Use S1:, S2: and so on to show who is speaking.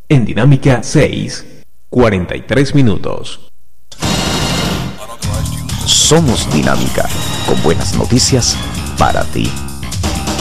S1: En Dinámica 6, 43 minutos.
S2: Somos Dinámica, con buenas noticias para ti.